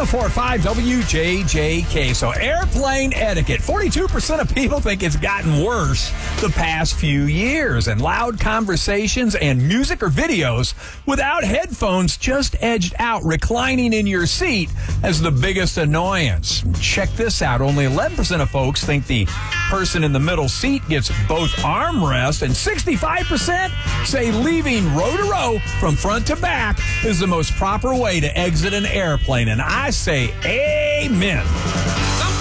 104.5 WJJK. So airplane etiquette. 42% of people think it's gotten worse the past few years. And loud conversations and music or videos without headphones just edged out, reclining in your seat as the biggest annoyance. Check this out. Only 11% of folks think the person in the middle seat gets both armrests, and 65% say leaving row to row from front to back is the most proper way to exit an airplane. And I say amen.